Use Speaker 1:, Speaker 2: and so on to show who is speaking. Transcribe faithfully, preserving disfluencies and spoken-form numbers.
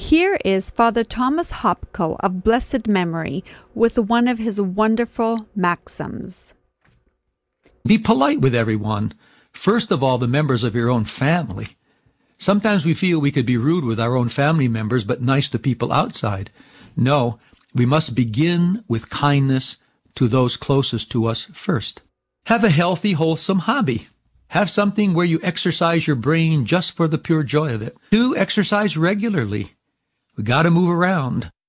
Speaker 1: Here is Father Thomas Hopko of blessed memory with one of his wonderful maxims.
Speaker 2: Be polite with everyone. First of all, the members of your own family. Sometimes we feel we could be rude with our own family members, but nice to people outside. No, we must begin with kindness to those closest to us first. Have a healthy, wholesome hobby. Have something where you exercise your brain just for the pure joy of it. Two, exercise regularly. We got to move around.